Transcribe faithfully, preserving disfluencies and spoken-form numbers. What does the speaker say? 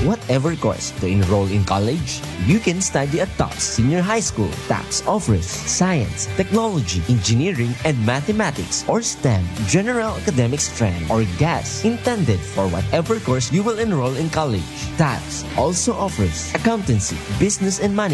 whatever course to enroll in college, you can study at T A P S Senior High School. T A P S offers science, technology, engineering, and mathematics or STEM, general academic strand, or G A S, intended for whatever course you will enroll in college. T A P S also offers accountancy, business and management,